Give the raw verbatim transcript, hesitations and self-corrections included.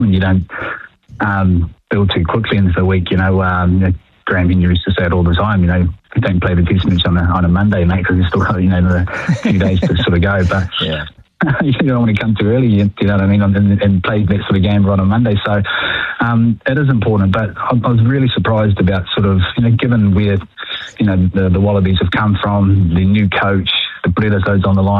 and you don't um, build too quickly into the week. You know, um, you know, Graham Hinder used to say it all the time. You know, you don't play the test match on a on a Monday, mate, because you still got, you know, a few days to sort of go. But yeah. you don't want to come too early, you know what I mean, and, and play that sort of game right on Monday. So um, it is important. But I, I was really surprised about sort of, you know, given where, you know, the, the Wallabies have come from, the new coach, the Bledisloes on the line.